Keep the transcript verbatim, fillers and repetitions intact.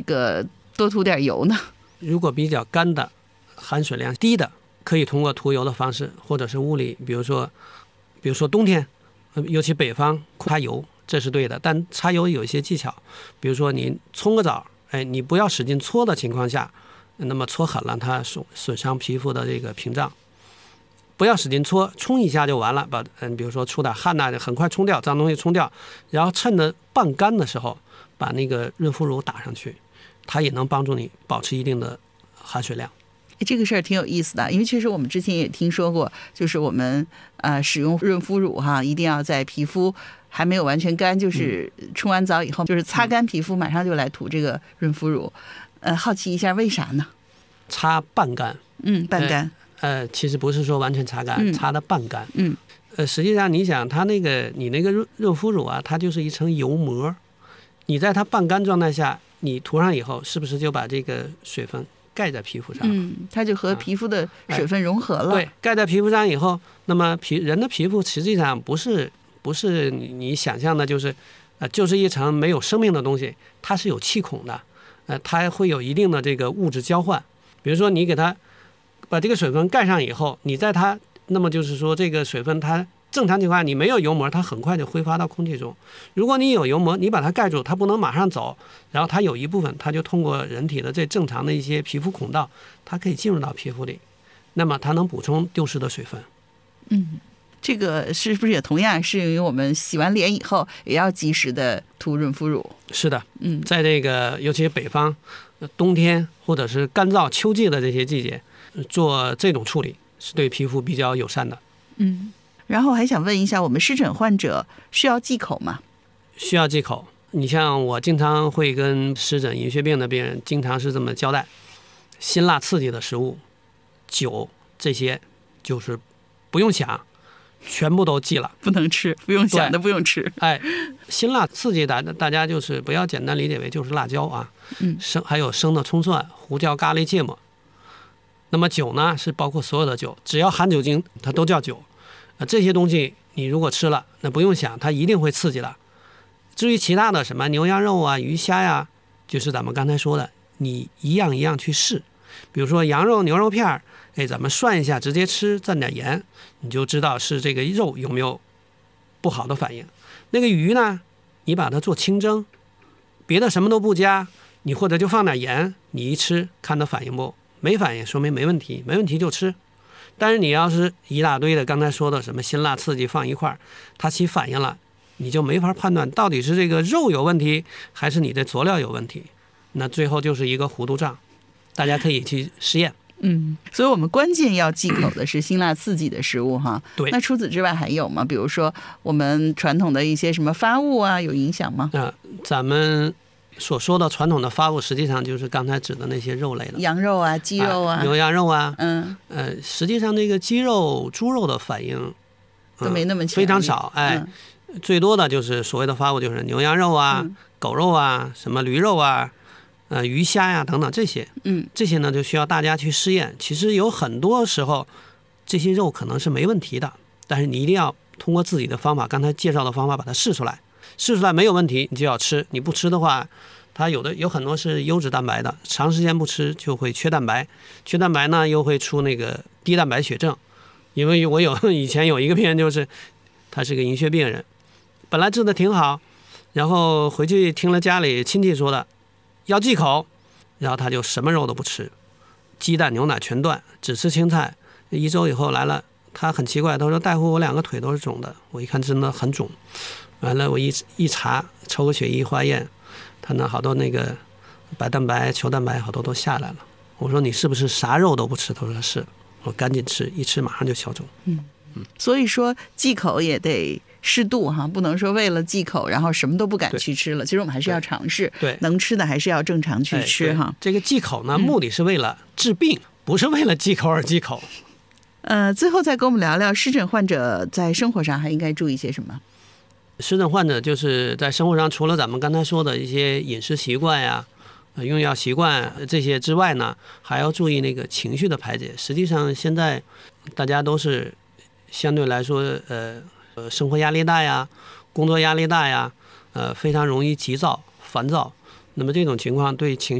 个多涂点油呢？ 如果比较干的、含水量低的，可以通过涂油的方式，或者是物理，比如说，比如说冬天，尤其北方擦油，这是对的。但擦油有一些技巧，比如说你冲个澡，哎，你不要使劲搓的情况下，那么搓狠了，它损损伤皮肤的这个屏障。不要使劲搓，冲一下就完了，把嗯，比如说出点汗呐，很快冲掉，脏东西冲掉，然后趁着半干的时候，把那个润肤乳打上去，它也能帮助你保持一定的含水量。 这个事儿挺有意思的，因为确实我们之前也听说过，就是我们呃使用润肤乳哈，一定要在皮肤还没有完全干，就是冲完澡以后，就是擦干皮肤，马上就来涂这个润肤乳。呃，好奇一下为啥呢？ 擦半干， 嗯，半干。 呃，其实不是说完全擦干， 嗯、 擦的半干。 嗯， 呃，实际上你想，它那个你那个润润肤乳啊，它就是一层油膜，你在它半干状态下，你涂上以后，是不是就把这个水分盖在皮肤上？ 嗯，它就和皮肤的水分融合了。 啊哎、对，盖在皮肤上以后，那么皮人的皮肤实际上不是不是你你想象的，就是呃就是一层没有生命的东西，它是有气孔的，呃，它会有一定的这个物质交换。比如说你给它把这个水分盖上以后，你在它，那么就是说这个水分它正常情况下你没有油膜，它很快就挥发到空气中。如果你有油膜，你把它盖住，它不能马上走，然后它有一部分它就通过人体的这正常的一些皮肤孔道，它可以进入到皮肤里，那么它能补充丢失的水分。 嗯，这个是不是也同样适用于我们洗完脸以后也要及时的涂润肤乳？ 是的， 嗯， 在这个尤其是北方冬天或者是干燥秋季的这些季节，做这种处理是对皮肤比较友善的。 嗯，然后还想问一下，我们湿疹患者需要忌口吗？ 需要忌口。你像我经常会跟湿疹、银屑病的病人，经常是这么交代：辛辣刺激的食物、酒这些，就是不用想，全部都忌了， 不能吃，不用想的不用吃。 哎，辛辣刺激大大家就是不要简单理解为就是辣椒啊， 嗯， 生还有生的葱蒜、胡椒、咖喱、芥末。那么酒呢，是包括所有的酒，只要含酒精，它都叫酒。啊，这些东西你如果吃了，那不用想，它一定会刺激的。至于其他的什么牛羊肉啊、鱼虾呀、啊，就是咱们刚才说的，你一样一样去试。比如说羊肉、牛肉片，哎，咱们涮一下直接吃，蘸点盐，你就知道是这个肉有没有不好的反应。那个鱼呢，你把它做清蒸，别的什么都不加，你或者就放点盐，你一吃看它反应不，没反应说明没问题，没问题就吃。但是你要是一大堆的刚才说的什么辛辣刺激放一块儿，它起反应了，你就没法判断到底是这个肉有问题还是你的佐料有问题，那最后就是一个糊涂账。大家可以去试验。 嗯，所以我们关键要忌口的是辛辣刺激的食物哈。 对。 那除此之外还有吗？比如说我们传统的一些什么发物啊，有影响吗？ 啊、呃，咱们所说的传统的发物，实际上就是刚才指的那些肉类的， 羊肉啊、鸡肉啊、 啊牛羊肉啊。 嗯。 呃，实际上这个鸡肉、猪肉的反应、 呃、都没那么强烈， 非常少。哎、嗯，最多的就是所谓的发物，就是牛羊肉啊、嗯、狗肉啊、什么驴肉啊。呃，鱼虾呀等等这些， 嗯， 这些呢就需要大家去试验。其实有很多时候，这些肉可能是没问题的，但是你一定要通过自己的方法，刚才介绍的方法把它试出来。试出来没有问题，你就要吃。你不吃的话，它有的有很多是优质蛋白的，长时间不吃就会缺蛋白，缺蛋白呢又会出那个低蛋白血症。因为我有以前有一个病人，就是他是个银屑病人，本来治的挺好，然后回去听了家里亲戚说的。要忌口，然后他就什么肉都不吃，鸡蛋牛奶全断，只吃青菜。一周以后来了，他很奇怪，他说大夫我两个腿都是肿的，我一看真的很肿。完了我一一查，抽个血液化验，他那好多那个白蛋白、球蛋白好多都下来了。我说你是不是啥肉都不吃？他说是。我赶紧吃，一吃马上就消肿。 嗯嗯，所以说忌口也得适度哈，不能说为了忌口然后什么都不敢去吃了。其实我们还是要尝试， 对， 能吃的还是要正常去吃哈。 这个忌口呢，目的是为了治病，嗯、不是为了忌口而忌口。 呃，最后再跟我们聊聊湿疹患者在生活上还应该注意些什么？ 湿疹患者就是在生活上，除了咱们刚才说的一些饮食习惯呀、呃、用药习惯这些之外呢，还要注意那个情绪的排解。实际上现在大家都是相对来说呃呃生活压力大呀，工作压力大呀，呃非常容易急躁烦躁。那么这种情况对情绪